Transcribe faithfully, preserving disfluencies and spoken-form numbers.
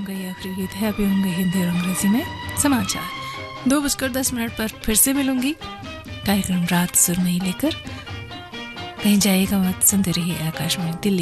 होंगे ये आखिरी गीत है, अभी होंगे हिंदी और अंग्रेजी में समाचार। दो बजकर दस मिनट पर फिर से मिलूंगी कार्यक्रम रात सुरमई लेकर। कहीं जाइएगा मत, सुनते रहिए आकाशवाणी दिल्ली।